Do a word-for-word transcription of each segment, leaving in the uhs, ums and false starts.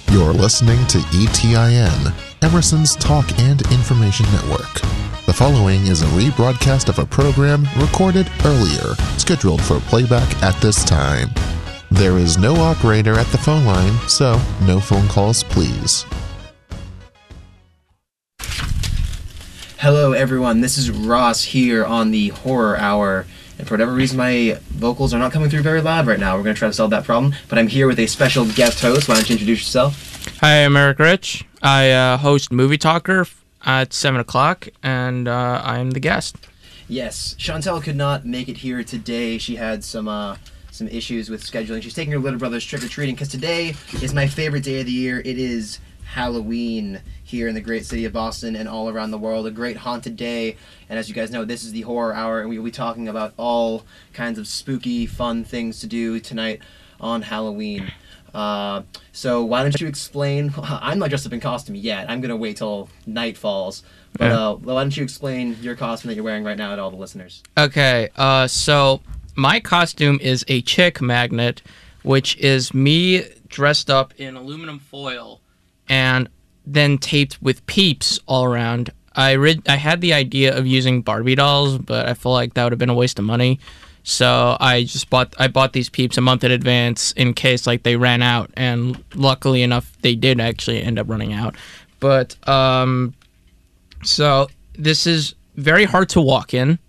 You're listening to E T I N, Emerson's Talk and Information Network. The following is a rebroadcast of a program recorded earlier, scheduled for playback at this time. There is no operator at the phone line, so no phone calls, please. Hello everyone, this is Ross here on the Horror Hour, and for whatever reason my vocals are not coming through very loud right now. We're going to try to solve that problem, but I'm here with a special guest host. Why don't you introduce yourself? Hi, I'm Eric Rich. I uh, host Movie Talker at seven o'clock, and uh, I'm the guest. Yes, Chantel could not make it here today. She had some uh, some issues with scheduling. She's taking her little brother's trick-or-treating, because today is my favorite day of the year. It is Halloween here in the great city of Boston and all around the world, a great haunted day. And as you guys know, this is the Horror Hour, and we will be talking about all kinds of spooky, fun things to do tonight on Halloween. Uh, so why don't you explain? I'm not dressed up in costume yet. I'm going to wait till night falls. But uh, why don't you explain your costume that you're wearing right now to all the listeners? Okay, uh, so my costume is a chick magnet, which is me dressed up in aluminum foil and then taped with peeps all around. I read, I had the idea of using Barbie dolls, but I feel like that would have been a waste of money. So I just bought I bought these peeps a month in advance in case like they ran out, and luckily enough they did actually end up running out. But um, so this is very hard to walk in.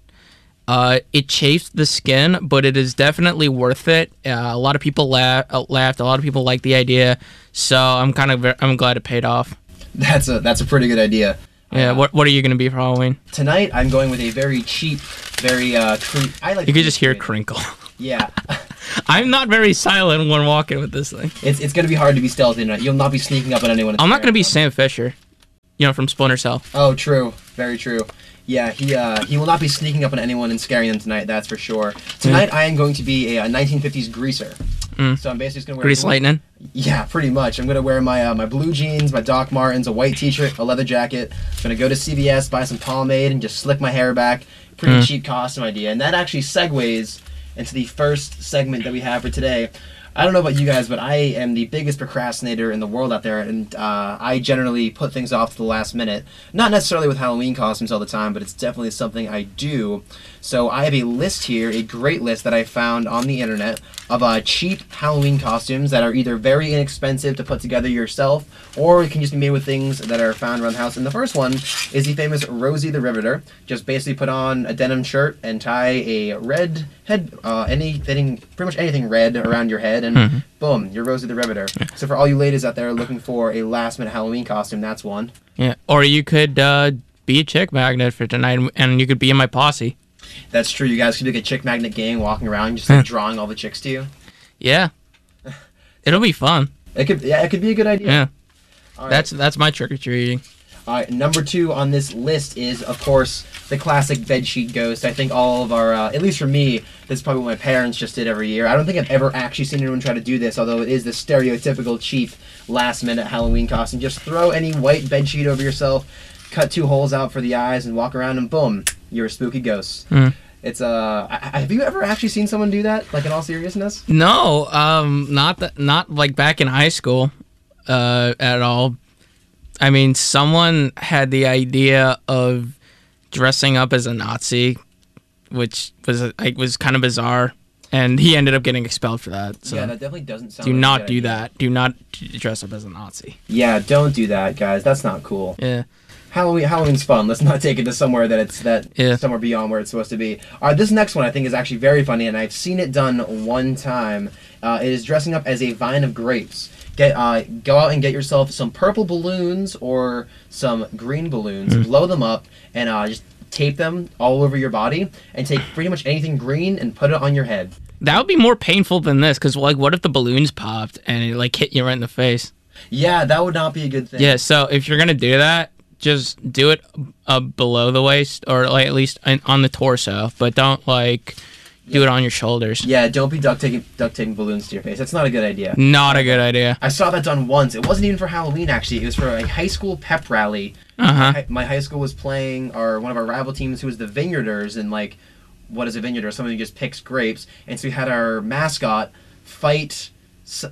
Uh, it chafes the skin, but it is definitely worth it. Uh, a lot of people laugh, uh, laughed. A lot of people liked the idea, so I'm kind of I'm glad it paid off. That's a that's a pretty good idea. Yeah. Uh, what What are you gonna be for Halloween? Tonight I'm going with a very cheap, very uh. Cre- I like. You could just hear crinkle. Yeah. I'm not very silent when walking with this thing. It's it's gonna be hard to be stealthy tonight. You'll not be sneaking up on anyone. I'm not gonna be Sam Fisher, you know, from Splinter Cell. Oh, true. Very true. Yeah, he uh, he will not be sneaking up on anyone and scaring them tonight, that's for sure. Tonight, mm. I am going to be a, a nineteen fifties greaser. Mm. So I'm basically just going to wear... Grease blue- Lightning? Yeah, pretty much. I'm going to wear my uh, my blue jeans, my Doc Martens, a white t-shirt, a leather jacket. I'm going to go to C V S, buy some pomade, and just slick my hair back. Pretty mm. cheap costume idea. And that actually segues into the first segment that we have for today. I don't know about you guys, but I am the biggest procrastinator in the world out there, and uh, I generally put things off to the last minute. Not necessarily with Halloween costumes all the time, but it's definitely something I do. So I have a list here, a great list that I found on the internet of uh, cheap Halloween costumes that are either very inexpensive to put together yourself, or it can just be made with things that are found around the house. And the first one is the famous Rosie the Riveter. Just basically put on a denim shirt and tie a red head, uh, anything, pretty much anything red around your head, and mm-hmm. boom, you're Rosie the Riveter. So for all you ladies out there looking for a last-minute Halloween costume, that's one. Yeah, or you could uh, be a chick magnet for tonight, and you could be in my posse. That's true. You guys could do like a chick magnet gang walking around, just like drawing all the chicks to you. Yeah, it'll be fun. It could, yeah, it could be a good idea. Yeah, right. that's that's my trick or treating. All right, number two on this list is, of course, the classic bedsheet ghost. I think all of our, uh, at least for me, this is probably what my parents just did every year. I don't think I've ever actually seen anyone try to do this, although it is the stereotypical cheap last-minute Halloween costume. Just throw any white bedsheet over yourself, cut two holes out for the eyes, and walk around, and boom, you're a spooky ghost. Mm. It's uh, I, have you ever actually seen someone do that? Like in all seriousness? No, um, not that, not like back in high school, uh, at all. I mean, someone had the idea of dressing up as a Nazi, which was like was kind of bizarre, and he ended up getting expelled for that. So yeah, that definitely doesn't sound. Do like not a good do idea. that. Do not dress up as a Nazi. Yeah, don't do that, guys. That's not cool. Yeah. Halloween, Halloween's fun. Let's not take it to somewhere that it's that yeah. somewhere beyond where it's supposed to be. All right, this next one I think is actually very funny, and I've seen it done one time. Uh, it is dressing up as a vine of grapes. Get uh, go out and get yourself some purple balloons or some green balloons. Mm. Blow them up and uh, just tape them all over your body, and take pretty much anything green and put it on your head. That would be more painful than this, because like, what if the balloons popped and it like hit you right in the face? Yeah, that would not be a good thing. Yeah, so if you're gonna do that, just do it uh, below the waist, or like at least on the torso, but don't like do it on your shoulders. Yeah, don't be duct taping duct taping balloons to your face. That's not a good idea. Not a good idea. I saw that done once. It wasn't even for Halloween, actually. It was for a high school pep rally. Uh-huh. My, my high school was playing, or one of our rival teams, who was the Vineyarders, and like, what is a Vineyarder? Someone who just picks grapes. And so we had our mascot fight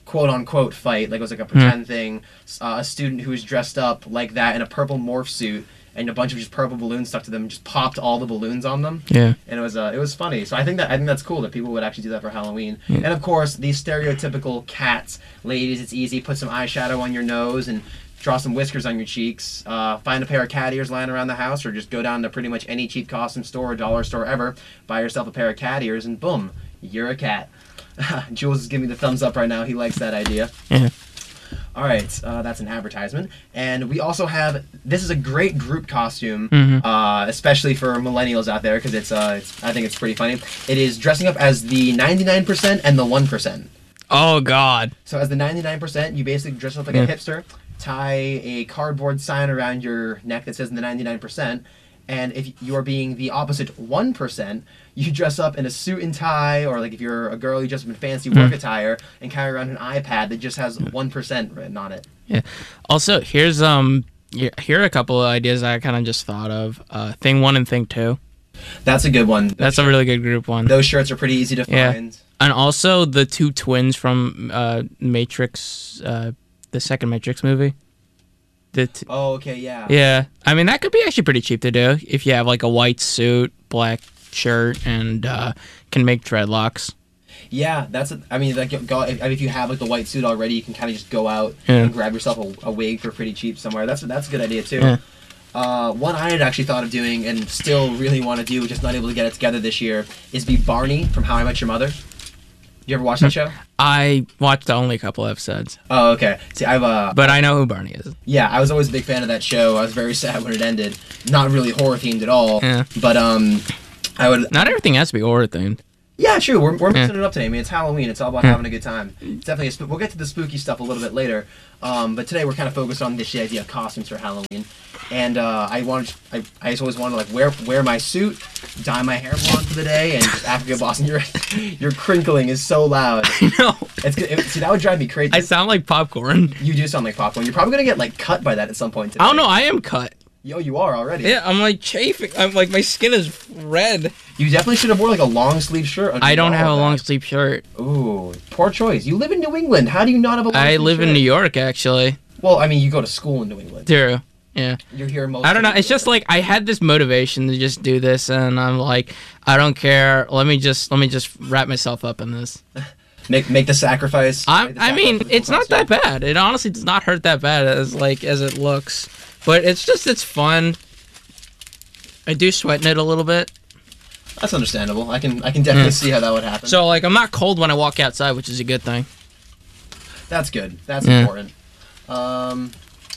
quote unquote fight, like it was like a pretend mm. thing. Uh, a student who was dressed up like that in a purple morph suit, and a bunch of just purple balloons stuck to them, and just popped all the balloons on them. Yeah. And it was uh, it was funny. So I think that I think that's cool that people would actually do that for Halloween. Yeah. And of course, these stereotypical cats, ladies, it's easy. Put some eyeshadow on your nose and draw some whiskers on your cheeks. Uh, find a pair of cat ears lying around the house, or just go down to pretty much any cheap costume store or dollar store ever, buy yourself a pair of cat ears, and boom, you're a cat. Jules is giving me the thumbs up right now. He likes that idea. Yeah. All right, uh, that's an advertisement. And we also have, this is a great group costume, mm-hmm. uh, especially for millennials out there, because it's, uh, it's, I think it's pretty funny. It is dressing up as the ninety-nine percent and the one percent. Oh, God. So as the ninety-nine percent, you basically dress up like yeah. a hipster, tie a cardboard sign around your neck that says the ninety-nine percent, and if you're being the opposite one percent, you dress up in a suit and tie, or like if you're a girl, you dress up in fancy work attire and carry around an iPad that just has one percent written on it. Yeah. Also, here's um, here are a couple of ideas I kind of just thought of. Uh, thing one and thing two. That's a good one. Those That's shirts, a really good group one. Those shirts are pretty easy to yeah. find. And also the two twins from uh, Matrix, uh, the second Matrix movie. The t- oh, okay, yeah. Yeah. I mean, that could be actually pretty cheap to do if you have like a white suit, black shirt, and uh, can make dreadlocks. Yeah, that's. A, I mean, like, go, if, if you have like the white suit already, you can kind of just go out yeah. and grab yourself a, a wig for pretty cheap somewhere. That's that's a good idea too. Yeah. Uh, one I had actually thought of doing and still really want to do, just not able to get it together this year, is be Barney from How I Met Your Mother. You ever watch that show? I watched only a couple episodes. Oh, okay. See, I've uh. But I know who Barney is. Yeah, I was always a big fan of that show. I was very sad when it ended. Not really horror themed at all. Yeah. But um, I would. Not everything has to be horror themed. Yeah, true. We're, we're mixing yeah. it up today. I mean, it's Halloween. It's all about yeah. having a good time. It's definitely a sp- we'll get to the spooky stuff a little bit later. Um, but today we're kind of focused on this idea of costumes for Halloween. And uh, I wanted, I, I just always wanted to like wear wear my suit, dye my hair blonde for the day, and just Africa Boston. Your your crinkling is so loud. I know. It's it, see that would drive me crazy. I sound like popcorn. You do sound like popcorn. You're probably gonna get like cut by that at some point today. I don't know. I am cut. Yo, you are already. Yeah, I'm like chafing. I'm like my skin is red. You definitely should have worn like a long sleeve shirt. I don't have a that. long sleeve shirt. Ooh, poor choice. You live in New England. How do you not have a long I sleeve live shirt? in New York, actually. Well, I mean, you go to school in New England. True. Yeah. You're here most. I don't know. of the It's just year. like I had this motivation to just do this, and I'm like, I don't care. Let me just let me just wrap myself up in this. make make the sacrifice. I'm, Make the I mean, sacrifice it's not that bad. It honestly does not hurt that bad as like as it looks, but it's just it's fun. I do sweat in it a little bit. That's understandable. I can I can definitely Mm. see how that would happen. So like I'm not cold when I walk outside, which is a good thing. That's good. That's Yeah. important. Um.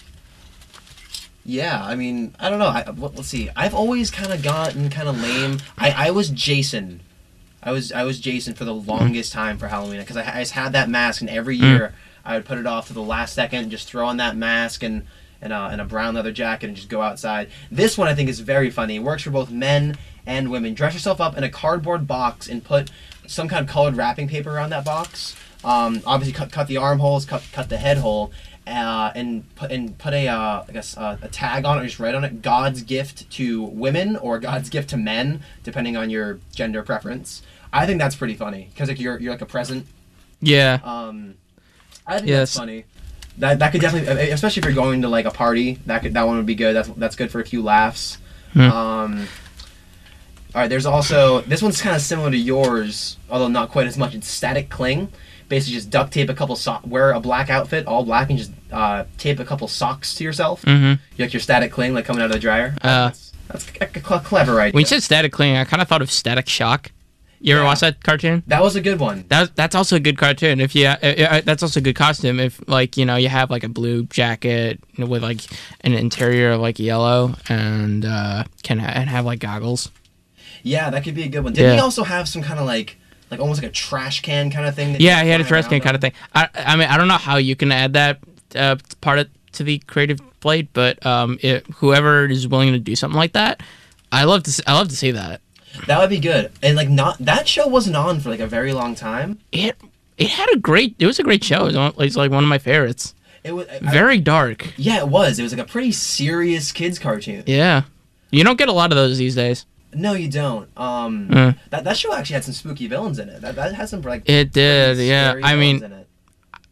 Yeah, I mean, I don't know. I, what, let's see. I've always kind of gotten kind of lame. I, I was Jason. I was I was Jason for the longest time for Halloween because I, I just had that mask, and every year I would put it off to the last second and just throw on that mask and and, uh, and a brown leather jacket and just go outside. This one I think is very funny. It works for both men and women. Dress yourself up in a cardboard box and put some kind of colored wrapping paper around that box. Um, obviously, cut cut the armholes, cut cut the head hole. Uh, and put and put a uh, I guess uh, a tag on it, or just write on it, God's gift to women or God's gift to men, depending on your gender preference. I think that's pretty funny because like you're you're like a present. Yeah. Um, I think Yes. that's funny. That that could definitely, especially if you're going to like a party, that could that one would be good. That's that's good for a few laughs. Hmm. Um, all right, there's also this one's kind of similar to yours, although not quite as much. It's static cling. Basically, just duct tape a couple socks. Wear a black outfit, all black, and just uh, tape a couple socks to yourself. Mm-hmm. You like your static cling, like coming out of the dryer. Uh, that's, that's a, a cl- clever idea. When you said static cling, I kind of thought of Static Shock. You ever Yeah. watch that cartoon? That was a good one. That that's also a good cartoon. If you, uh, uh, that's also a good costume. If like you know you have like a blue jacket with like an interior of like yellow and uh, can ha- and have like goggles. Yeah, that could be a good one. Didn't Yeah. he also have some kind of like, like almost like a trash can kind of thing? that Yeah, you he had a fly trash can around kind of on? thing. I I mean I don't know how you can add that uh, part of, to the creative plate, but um, it, whoever is willing to do something like that, I love to see, I love to see that. That would be good. And like not that show wasn't on for like a very long time. It it had a great. It was a great show. It was, one, it's like one of my favorites. It was I- Very dark. yeah, it was. It was like a pretty serious kids cartoon. Yeah, you don't get a lot of those these days. No, you don't. Um, Mm. that that show actually had some spooky villains in it. That that has some like It did. pretty Yeah, scary I villains mean, in it.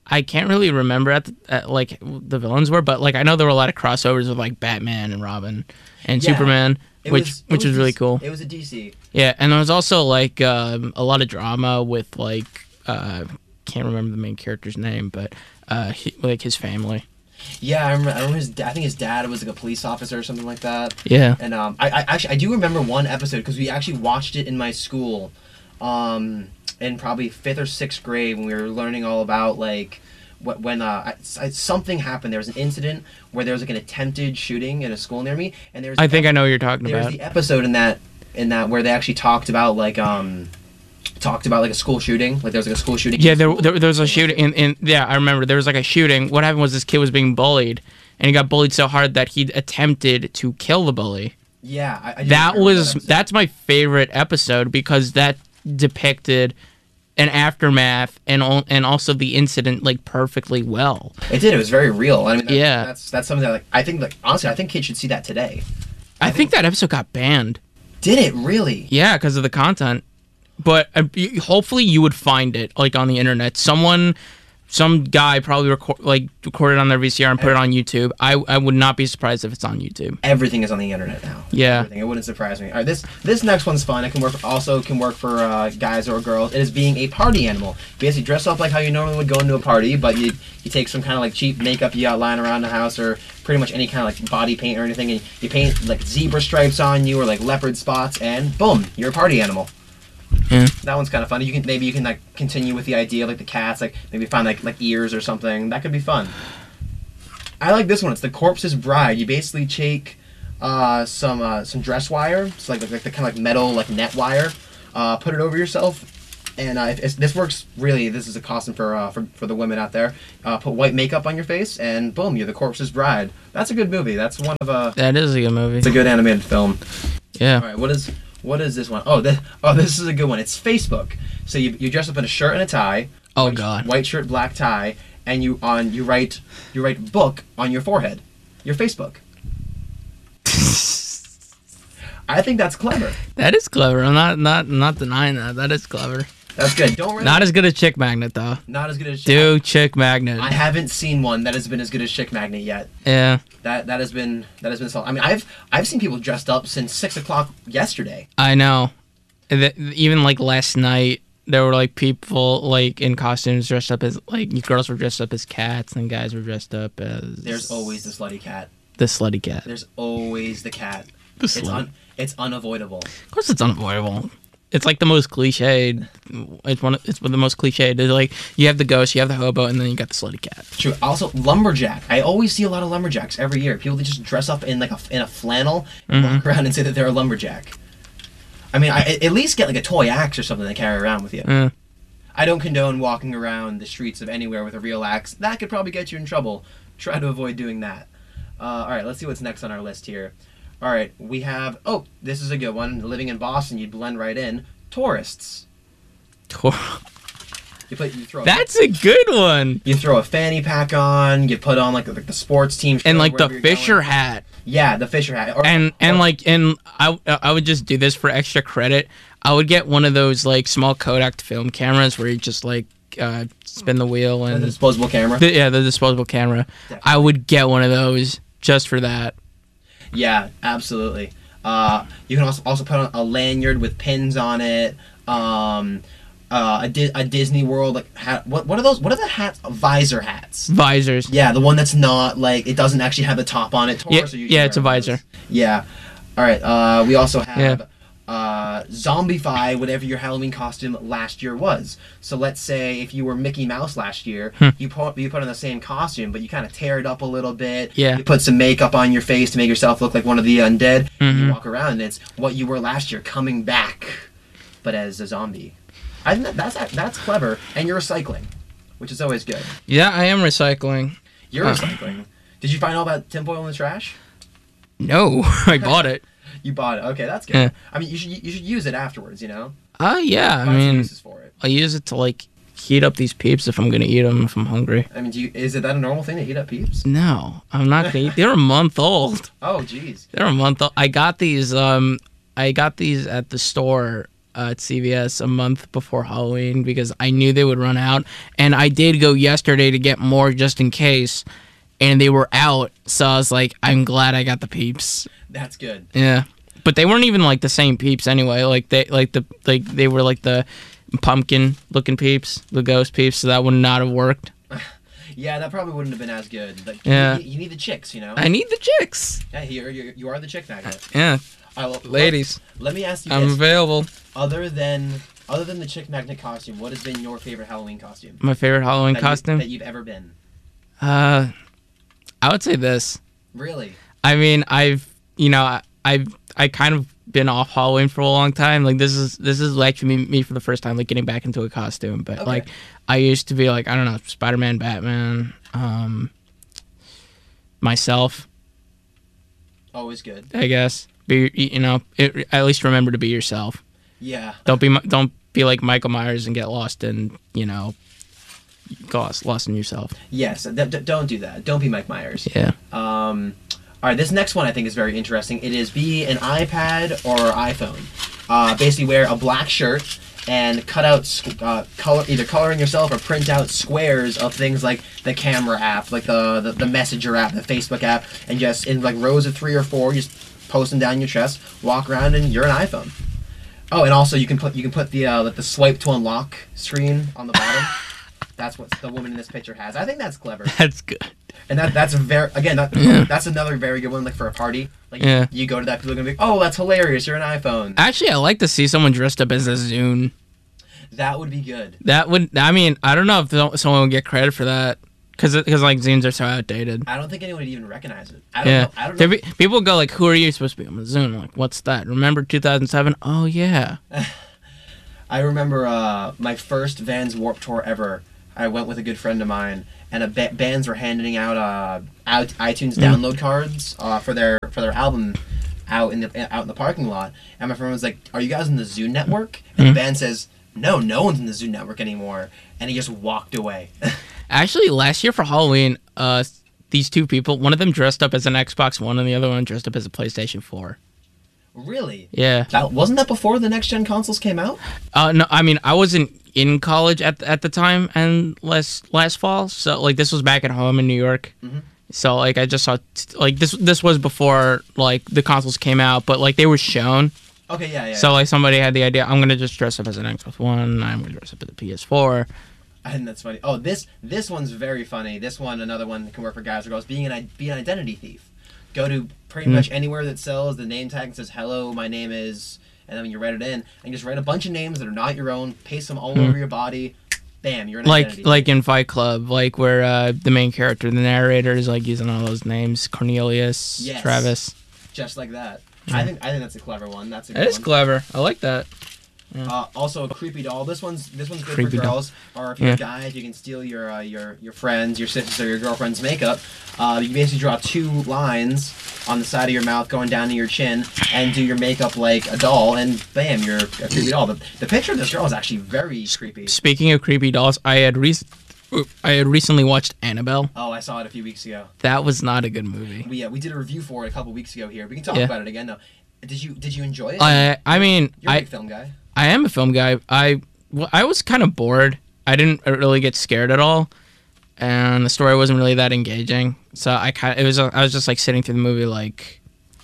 I can't really remember at, the, at like the villains were, but like I know there were a lot of crossovers with like Batman and Robin and Yeah, Superman, it which was, it which was really D C cool. It was a D C. Yeah, and there was also like um, a lot of drama with like uh, can't remember the main character's name, but uh, he, like his family. Yeah, I remember. I remember his. da- I think his dad was like a police officer or something like that. Yeah. And um, I, I actually I do remember one episode because we actually watched it in my school, um, in probably fifth or sixth grade when we were learning all about like, what when uh I, I- something happened. There was an incident where there was like an attempted shooting in a school near me, and there was. I the think ep- I know what you're talking There was about. the episode in that in that where they actually talked about like um, talked about like a school shooting. Like there was like a school shooting. in Yeah, the there, school. there, there was a shooting, in, in yeah, I remember there was like a shooting. What happened was this kid was being bullied, and he got bullied so hard that he attempted to kill the bully. Yeah, I, I do That remember was episode. that's my favorite episode because that depicted an aftermath and al- and also the incident like perfectly well. It did. It was very real. I mean, that, Yeah. that's that's something that like I think like honestly I think kids should see that today. I think that episode got banned. Did it really? Yeah, because of the content. But uh, y- hopefully you would find it like on the internet. Someone, some guy probably record like recorded on their V C R and put it on YouTube. I I would not be surprised if it's on YouTube. Everything is on the internet now. Yeah. Everything. It wouldn't surprise me. All right, this this next one's fun. It can work. Also can work for uh, guys or girls. It is being a party animal. You basically dress up like how you normally would go into a party, but you you take some kind of like cheap makeup you got lying around the house or pretty much any kind of like body paint or anything, and you paint like zebra stripes on you or like leopard spots, and boom, you're a party animal. Yeah. That one's kind of fun. You can maybe you can like continue with the idea of like the cats, like maybe find like like ears or something. That could be fun. I like this one. It's the Corpse's Bride. You basically take uh, some uh, some dress wire, it's like like the kind of like metal like net wire, uh, put it over yourself, and uh, if, if this works really. This is a costume for uh, for for the women out there. Uh, put white makeup on your face, and boom, you're the Corpse's Bride. That's a good movie. That's one of a. That is a good movie. It's a good animated film. Yeah. All right, what is what is this one? Oh, this oh this is a good one. It's Facebook. So you, you dress up in a shirt and a tie. Oh white, God. White shirt, black tie, and you on you write you write book on your forehead, your Facebook. I think that's clever. That is clever. I'm not not not denying that. That is clever. That's good. Don't really, Not as good as Chick Magnet though. not as good as Do Chick Magnet. I haven't seen one that has been as good as Chick Magnet yet. Yeah. That that has been that has been solid. I mean, I've I've seen people dressed up since six o'clock yesterday. I know. And th- Even like last night, there were like people like in costumes dressed up as like girls were dressed up as cats and guys were dressed up as. There's always the slutty cat. the slutty cat. There's always the cat. The It's slut. un, it's unavoidable. Of course, it's unavoidable. It's like the most cliched. It's one. Of, it's one of the most cliched. It's like you have the ghost, you have the hobo, and then you got the slutty cat. True. Also, lumberjack. I always see a lot of lumberjacks every year. People that just dress up in like a in a flannel and walk around and say that they're a lumberjack. I mean, I, at least get like a toy axe or something to carry around with you. Uh, I don't condone walking around the streets of anywhere with a real axe. That could probably get you in trouble. Try to avoid doing that. Uh, all right, let's see what's next on our list here. All right, we have. Oh, this is a good one. Living in Boston, you'd blend right in. Tourists. tor- You put you throw. That's a good one. You throw a fanny pack on. You put on like the, like the sports team. And shirt, like the wherever you're Fisher going. hat. Yeah, the Fisher hat. Or, and and or- like and I I would just do this for extra credit. I would get one of those like small Kodak film cameras where you just like uh, spin the wheel the and disposable camera. the, yeah the disposable camera. I would get one of those just for that. Yeah, absolutely. Uh, you can also also put on a lanyard with pins on it. Um, uh, a, Di- a Disney World like hat. What what are those? What are the hats? Visor hats. Visors. Yeah, the one that's not like it doesn't actually have the top on it. Yeah, Taurus are usually yeah, it's a wearing those. visor. Yeah. All right. Uh, we also have. Yeah. Uh, zombify whatever your Halloween costume last year was. So let's say if you were Mickey Mouse last year, Hmm. you put you put on the same costume, but you kind of tear it up a little bit. Yeah. You put some makeup on your face to make yourself look like one of the undead. Mhm. You walk around and it's what you were last year coming back, but as a zombie. I think that, that's that's clever, and you're recycling, which is always good. Yeah, I am recycling. You're Uh. recycling. Did you find all that tinfoil in the trash? No, I bought it. You bought it. Okay, that's good. Yeah. I mean, you should you should use it afterwards. You know. Uh yeah, I Find some mean, uses for it. I use it to like heat up these peeps if I'm gonna eat them if I'm hungry. I mean, do you, is it that a normal thing to heat up peeps? No, I'm not gonna eat. They're a month old. Oh, jeez. They're a month old. I got these. Um, I got these at the store. uh, at C V S a month before Halloween because I knew they would run out, and I did go yesterday to get more just in case, and they were out. So I was like, I'm glad I got the Peeps. That's good. Yeah, but they weren't even like the same Peeps anyway. Like they like the like they were like the pumpkin looking Peeps, the ghost Peeps. So that would not have worked. Yeah, that probably wouldn't have been as good. Like, Yeah. you, you need the chicks, you know. I need the chicks. Yeah, you're, you're, you are the chick magnet. Yeah, I will, ladies, Let, let me ask you I'm this: available. other than other than the chick magnet costume, what has been your favorite Halloween costume? My favorite Halloween that costume. you, that you've ever been? Uh, I would say this. Really? I mean, I've you know I, I've I kind of been off Halloween for a long time. Like this is this is actually me, me for the first time, like getting back into a costume. But Okay. like I used to be like I don't know, Spider-Man, Batman, um, myself. Always good. I guess be you know it, at least remember to be yourself. Yeah. Don't be Mi- don't be like Michael Myers and get lost in you know, go lost, lost in yourself. Yes. D- d- don't do that. Don't be Mike Myers. Yeah. Um, all right. This next one I think is very interesting. It is be an iPad or iPhone. Uh, basically, wear a black shirt and cut out squ- uh, color either coloring yourself or print out squares of things like the camera app, like the, the the Messenger app, the Facebook app, and just in like rows of three or four, just post them down your chest. Walk around and you're an iPhone. Oh, and also you can put you can put the uh, like the swipe to unlock screen on the bottom. That's what the woman in this picture has. I think that's clever. That's good. And that that's a very again that Yeah. that's another very good one like for a party. Like Yeah. you go to that, people are gonna be like, oh, that's hilarious. You're an iPhone. Actually, I like to see someone dressed up as a Zune. That would be good. That would, I mean, I don't know if th- someone would get credit for that, because because like zines are so outdated. I don't think anyone would even recognize it. I don't Yeah, know. I don't know. There'd be, people go like, "Who are you supposed to be?" I'm a Zune. I'm like, what's that? Remember two thousand seven? Oh yeah. I remember uh, my first Vans Warped Tour ever. I went with a good friend of mine, and a ba- bands were handing out uh, out iTunes Mm. download cards uh, for their for their album out in the out in the parking lot. And my friend was like, "Are you guys in the Zune network?" And Mm. the band says, "No, no one's in the Zune network anymore." And he just walked away. Actually, last year for Halloween, uh, these two people, one of them dressed up as an Xbox One, and the other one dressed up as a PlayStation Four. Really? Yeah. That wasn't that before the next gen consoles came out? Uh, no, I mean, I wasn't in college at at the time, and last last fall, so like this was back at home in New York. Mhm. So like I just saw t- like this this was before like the consoles came out, but like they were shown. Okay, yeah, yeah. So like somebody had the idea, I'm gonna just dress up as an Xbox One. I'm gonna dress up as a P S four. I think that's funny. Oh, this this one's very funny. This one, another one that can work for guys or girls. Being an i- be an identity thief. Go to pretty Mm. much anywhere that sells the name tag and says "Hello, my name is," and then when you write it in, and just write a bunch of names that are not your own, paste them all Mm. over your body. Bam, you're an Like identity like thief. in Fight Club, like where uh, the main character, the narrator, is like using all those names: Cornelius, Yes. Travis. Just like that. Yeah. I think I think that's a clever one. That's a good That is one. clever. I like that. Uh, also, a creepy doll. This one's this one's good Creepy for doll. girls, or if you're Yeah. a guy, if you can steal your uh, your your friends, your sisters, or your girlfriend's makeup. Uh, you basically draw two lines on the side of your mouth going down to your chin, and do your makeup like a doll, and bam, you're a creepy doll. The, the picture of this girl is actually very creepy. Speaking of creepy dolls, I had rec- I had recently watched Annabelle. Oh, I saw it a few weeks ago. That was not a good movie. We uh, we did a review for it a couple weeks ago here. We can talk Yeah. about it again though. Did you did you enjoy it? I I mean You're a I big film guy. I am a film guy. I well, I was kind of bored. I didn't really get scared at all, and the story wasn't really that engaging. So I kind it was I was just like sitting through the movie like,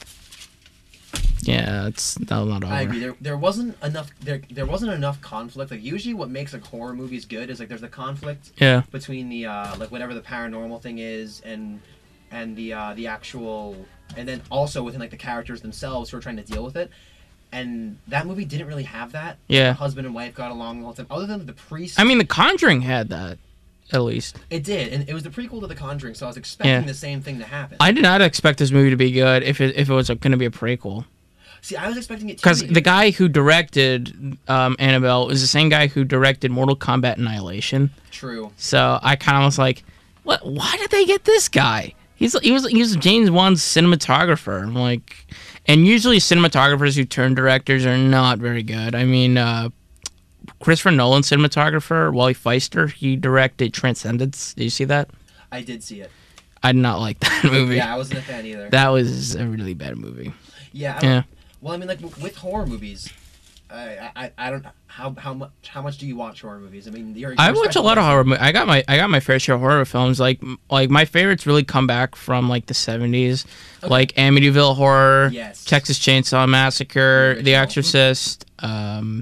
yeah, it's no, not over. I agree. There, there wasn't enough. There, there wasn't enough conflict. Like usually, what makes like horror movies good is like there's the conflict Yeah, between the uh, like whatever the paranormal thing is and and the uh, the actual, and then also within like the characters themselves who are trying to deal with it. And that movie didn't really have that. Yeah. The husband and wife got along the whole time. Other than the priest. I mean, The Conjuring had that, at least. it did, and it was the prequel to The Conjuring, so I was expecting Yeah. the same thing to happen. I did not expect this movie to be good if it if it was going to be a prequel. See, I was expecting it to Because be the good. guy who directed um, Annabelle is the same guy who directed Mortal Kombat Annihilation. True. So I kind of was like, "What? Why did they get this guy? He's he was he was James Wan's cinematographer." I'm like, and usually cinematographers who turn directors are not very good. I mean, uh, Christopher Nolan's cinematographer, Wally Feister, he directed Transcendence. Did you see that? I did see it. I did not like that movie. Yeah, I wasn't a fan either. That was a really bad movie. yeah. I don't, Yeah. Well, I mean, like w- with horror movies, I, I I don't how how much how much do you watch horror movies? I mean, you're, you're I watch a lot of horror. Mo- I got my I got my fair share of horror films. Like like my favorites really come back from like the seventies, Okay. like Amityville Horror, Yes. Texas Chainsaw Massacre, The The original. Exorcist, um,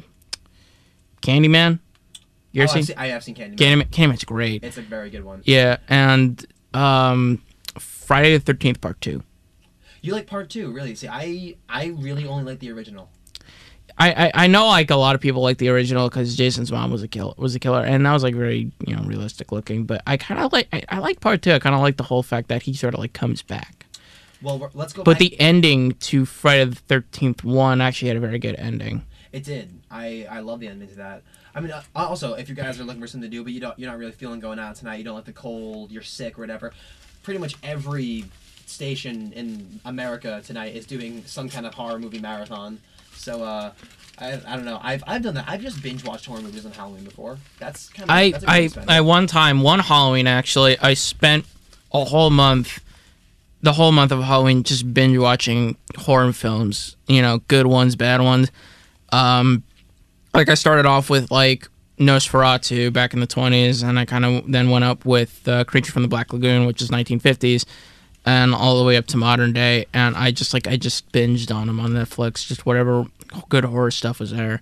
Candyman. You Oh, ever I've seen seen, I have seen Candyman. Candyman? Candyman's great. It's a very good one. Yeah, and um, Friday the thirteenth Part Two. You like part two, really? See, I I really only like the original. I, I, I know like a lot of people like the original because Jason's mom was a kill was a killer, and that was like very you know realistic looking. But I kind of like I, I like part two. I kind of like the whole fact that he sort of like comes back. Well, we're- let's go. But back. the ending to Friday the thirteenth one actually had a very good ending. It did. I I love the ending to that. I mean, uh, also, if you guys are looking for something to do, but you don't, you're not really feeling going out tonight, you don't like the cold, you're sick or whatever. Pretty much every station in America tonight is doing some kind of horror movie marathon. So, uh, I, I don't know. I've I've done that. I've just binge watched horror movies on Halloween before. That's kind of. I that's a good I expense. I one time one Halloween actually I spent a whole month, the whole month of Halloween just binge watching horror films. You know, good ones, bad ones. Um, like I started off with like Nosferatu back in the twenties, and I kind of then went up with uh, Creature from the Black Lagoon, which is nineteen fifties, and all the way up to modern day. And I just like I just binged on them on Netflix, just whatever good horror stuff was there.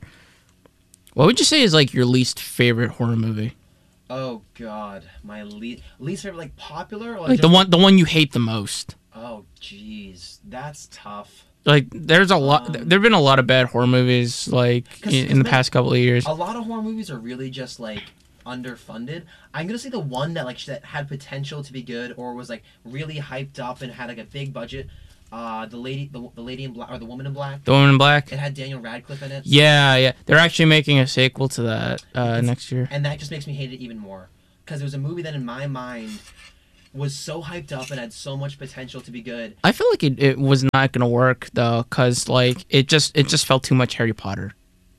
What would you say is like your least favorite horror movie? Oh God, my least least favorite like popular or Like the just- one the one you hate the most. Oh jeez, that's tough. Like there's a lot Um, there've been a lot of bad horror movies like 'Cause- in, 'cause in the man- past couple of years. A lot of horror movies are really just like underfunded. I'm gonna say the one that like that had potential to be good or was like really hyped up and had like a big budget. Uh, the lady, the, the lady in black or the woman in black. The Woman in Black? It had Daniel Radcliffe in it. Yeah, yeah. They're actually making a sequel to that uh, It's- next year. And that just makes me hate it even more because it was a movie that in my mind was so hyped up and had so much potential to be good. I feel like it, it was not gonna work though, cause like it just it just felt too much Harry Potter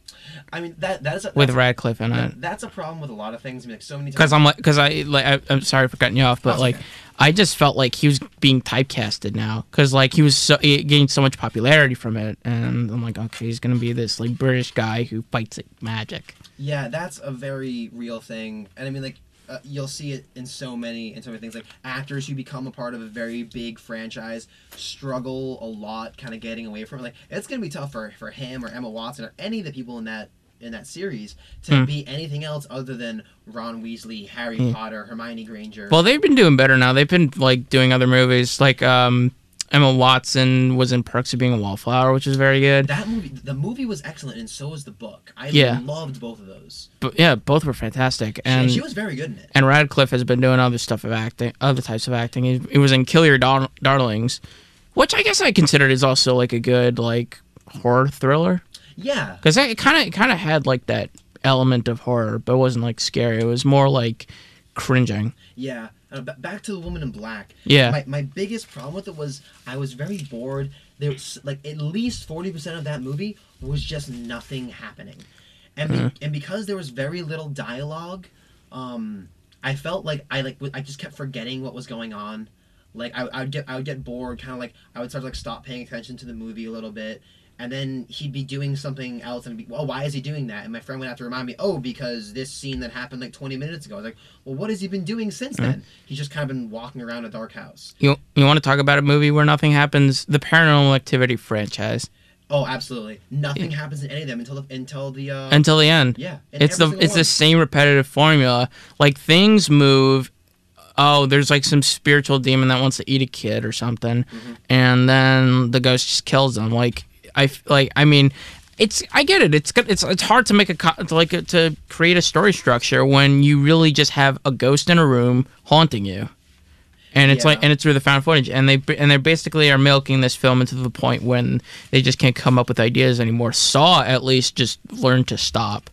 I mean that that is a, with that's, Radcliffe in a, it. that's a problem with a lot of things. I mean, like so many times. Cause I'm like, cause I like I, I'm sorry for cutting you off, but Oh, like okay. I just felt like he was being typecasted now, cause like he was so he gained so much popularity from it, and I'm like, okay, he's gonna be this like British guy who fights like, magic. Yeah, that's a very real thing, and I mean, like, uh, you'll see it in so many, in so many things. Like actors who become a part of a very big franchise struggle a lot, kind of getting away from it. Like, it's gonna be tough for for him or Emma Watson or any of the people in that in that series to Hmm. be anything else other than Ron Weasley, Harry Hmm. Potter, Hermione Granger. Well, they've been doing better now. They've been like doing other movies, like um, Emma Watson was in Perks of Being a Wallflower, which is very good. that movie, the movie was excellent, and so was the book. I Yeah. loved both of those. But yeah, both were fantastic. And And she was very good in it. and Radcliffe has been doing other stuff of acting, other types of acting. He, he was in Kill Your Dar- Darlings, which I guess I considered is also like a good like horror thriller, Yeah, because it kind of kind of had like that element of horror, but it wasn't like scary. It was more like cringing. yeah. Uh, b- back to the Woman in Black. Yeah. My, my biggest problem with it was I was very bored. There was like at least forty percent of that movie was just nothing happening, and be, Mhm. and because there was very little dialogue, um, I felt like I like w- I just kept forgetting what was going on. Like I, I would get I would get bored, kind of like I would start to like stop paying attention to the movie a little bit. And then he'd be doing something else, and I'd be, well, why is he doing that? And my friend would have to remind me, oh, because this scene that happened like twenty minutes ago. I was like, well, what has he been doing since Mm-hmm. then? He's just kind of been walking around a dark house. You you want to talk about a movie where nothing happens? The Paranormal Activity franchise Oh, absolutely. Nothing happens in any of them until the until the uh, until the end. yeah. in It's every the single it's one. the same repetitive formula. Like things move. Oh, there's like some spiritual demon that wants to eat a kid or something, Mhm. and then the ghost just kills them. Like I f- like I mean, it's I get it. It's good- it's it's hard to make a co- to like to create a story structure when you really just have a ghost in a room haunting you. And it's Yeah. like, and it's through the found footage, and they and they basically are milking this film into the point when they just can't come up with ideas anymore. Saw at least just learned to stop.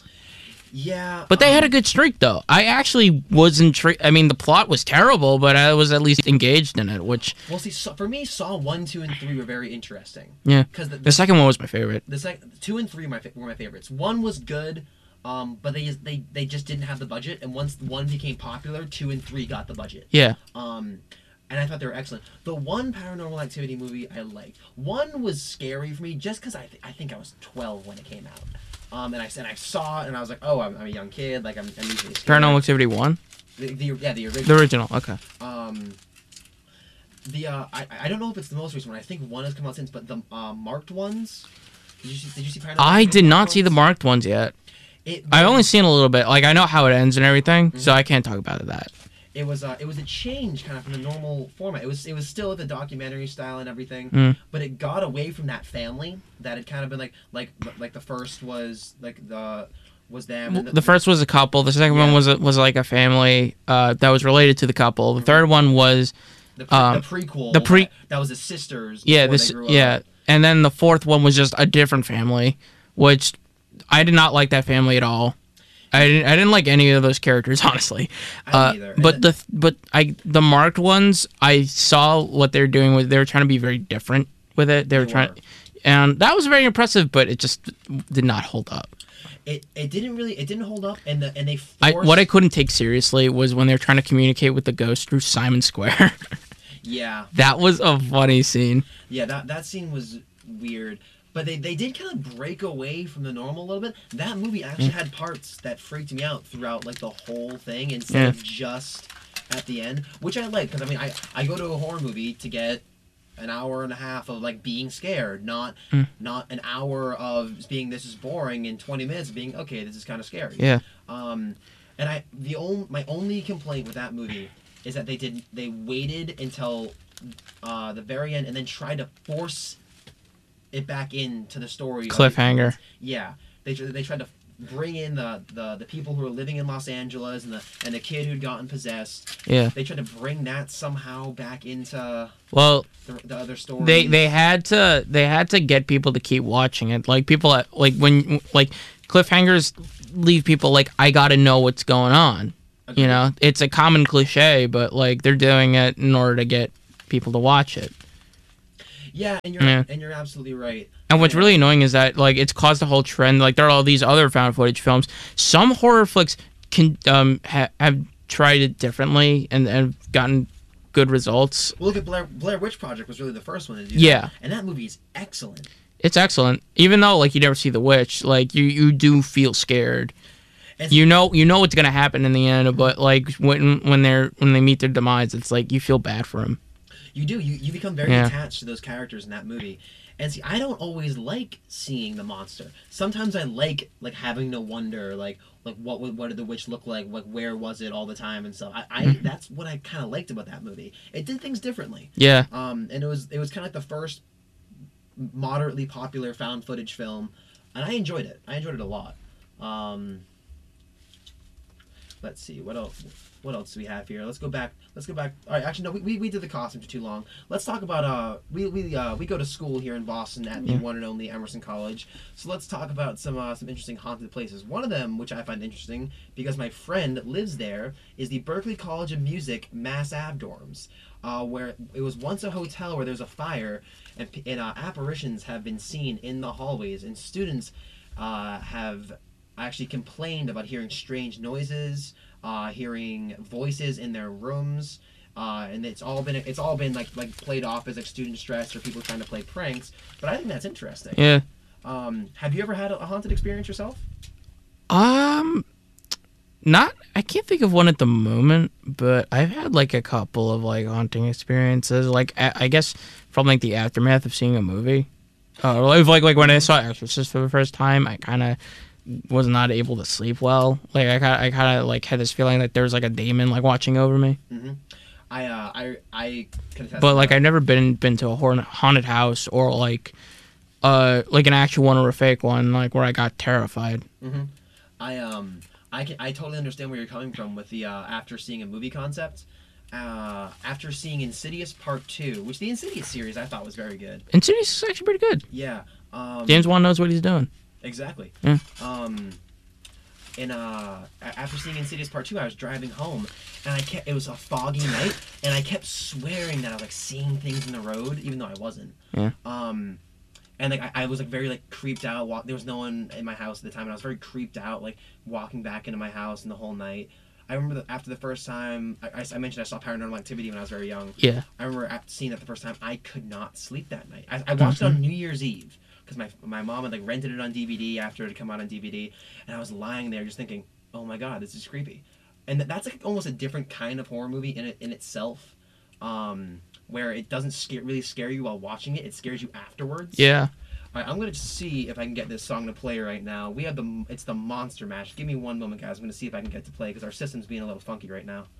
Yeah. But they um, had a good streak, though. I actually was intrigued. I mean, the plot was terrible, but I was at least engaged in it, which, Well, see, so, for me, Saw one, two, and three were very interesting. yeah. Because the, The the, second one was my favorite. the sec- two and three my fa- were my favorites. One was good, um, but they just, they they just didn't have the budget. And once one became popular, two and three got the budget. Yeah. Um, and I thought they were excellent. The one Paranormal Activity movie I liked. One was scary for me just because I th- I think I was twelve when it came out. Um, and I and I saw it and I was like, oh, I'm, I'm a young kid. Like I'm, I'm usually scared. Paranormal Activity one. The, the yeah the original. The original. Okay. Um. The uh, I I don't know if it's the most recent one. I think one has come out since, but the uh, marked ones. Did you see? Did you see Paranormal? I Activity did not marked see the ones? marked ones yet. It, I only seen a little bit. Like I know how it ends and everything, Mm-hmm. so I can't talk about that. It was uh, it was a change kind of from the normal format. It was it was still the documentary style and everything, Mm. but it got away from that family that had kind of been like like like the first was like the was them. And The first was a couple. The second Yeah. one was a, was like a family uh, that was related to the couple. The third one was the, pre- um, the prequel. the pre- that, that was the sisters. yeah before this they grew up. yeah, and then the fourth one was just a different family, which I did not like that family at all. I didn't. I didn't like any of those characters, honestly. I didn't Uh, either. but And the but I the marked ones, I saw what they're doing with. They were trying to be very different with it. They were They trying, were. and that was very impressive. But it just did not hold up. It it didn't really it didn't hold up and the and they forced, I, what I couldn't take seriously was when they're trying to communicate with the ghost through Simon Square. yeah That was a funny scene. yeah that that scene was weird. But they, they did kind of break away from the normal a little bit. That movie actually Mm. had parts that freaked me out throughout like the whole thing instead Yeah. of just at the end, which I like because I mean I, I go to a horror movie to get an hour and a half of like being scared, not Mm. not an hour of being this is boring and twenty minutes of being okay this is kind of scary. Yeah. Um, and I the only my only complaint with that movie is that they did they waited until uh, the very end and then tried to force it back into the story. of- Cliffhanger. Yeah, they tr- they tried to bring in the, the the people who were living in Los Angeles and the and the kid who'd gotten possessed. Yeah. They tried to bring that somehow back into Well, the, the other story. they they had to they had to get people to keep watching it. Like people at, like when like cliffhangers leave people like I got to know what's going on. You know, it's a common cliche, but like they're doing it in order to get people to watch it. Yeah, and you're Yeah. and you're absolutely right. And what's Yeah. really annoying is that like it's caused a whole trend. Like there are all these other found footage films. Some horror flicks can um ha- have tried it differently and and gotten good results. Well, look at Blair Blair Witch Project was really the first one to do Yeah. that. And that movie is excellent. It's excellent, even though like you never see the witch. Like you you do feel scared. And You know you know what's gonna happen in the end, but like when when they're when they meet their demise, it's like you feel bad for them. You do. You, you become very Yeah. attached to those characters in that movie. And see, I don't always like seeing the monster. Sometimes I like like having to wonder like like what would what did the witch look like? Like where was it all the time and stuff. I, I Mm-hmm. that's what I kind of liked about that movie. It did things differently. Yeah. Um, and it was it was kind of like the first moderately popular found footage film, and I enjoyed it. I enjoyed it a lot. Um, let's see what else. What else do we have here? Let's go back. Let's go back. All right, actually, no, we, we, we did the costumes for too long. Let's talk about uh we we uh we go to school here in Boston at the Yeah. one and only Emerson College. So let's talk about some uh, some interesting haunted places. One of them, which I find interesting because my friend lives there, is the Berklee College of Music Mass Ave dorms, uh, where it was once a hotel where there's a fire, and, p- and uh, apparitions have been seen in the hallways, and students uh, have actually complained about hearing strange noises, uh, hearing voices in their rooms, uh, and it's all been it's all been like like played off as like student stress or people trying to play pranks. But I think that's interesting. Yeah. Um, have you ever had a, a haunted experience yourself? Um, not. I can't think of one at the moment, but I've had like a couple of like haunting experiences. Like I, I guess from like the aftermath of seeing a movie. Uh, like like like when I saw Exorcist for the first time, I kind of was not able to sleep well. Like I kind I kind of like had this feeling that there was like a demon like watching over me. Mm-hmm. I uh, I I can attest. But to like that. I've never been been to a hor- haunted house or like uh like an actual one or a fake one like where I got terrified. Mm-hmm. I um I can I totally understand where you're coming from with the uh, after seeing a movie concept. Uh, after seeing Insidious Part Two, which the Insidious series I thought was very good. Insidious is actually pretty good. Yeah. Um, James Wan knows what he's doing. Exactly. Yeah. Um, and uh, a- after seeing Insidious Part Two, I was driving home, and I kept. It was a foggy night, and I kept swearing that I was like seeing things in the road, even though I wasn't. Yeah. Um, and like I, I was like very like creeped out. Walk, there was no one in my house at the time, and I was very creeped out, like walking back into my house and the whole night. I remember the, after the first time I, I, I mentioned I saw Paranormal Activity when I was very young. Yeah. I remember at, seeing it the first time. I could not sleep that night. I, I watched mm-hmm. it on New Year's Eve because my my mom had like rented it on D V D after it had come out on D V D, and I was lying there just thinking, oh my god, this is creepy. And that's like almost a different kind of horror movie in it in itself, um, where it doesn't scare, really scare you while watching it. It scares you afterwards. Yeah. All right, I'm gonna see if I can get this song to play right now. We have the it's the Monster Mash. Give me one moment, guys. I'm gonna see if I can get it to play because our system's being a little funky right now.